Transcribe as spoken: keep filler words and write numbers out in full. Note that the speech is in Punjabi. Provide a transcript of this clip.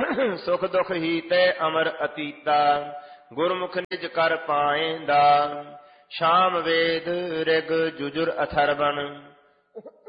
ਸੁਖ ਦੁਖ ਹੀ ਤੈ ਅਮਰ ਅਤੀਤਾ, ਗੁਰਮੁਖ ਨਿਜ ਕਰ ਪਾਏਂਦਾ। ਸ਼ਾਮ ਵੇਦ ਰਿਗ ਜੁਜੁਰ ਅਥਰਵਣ,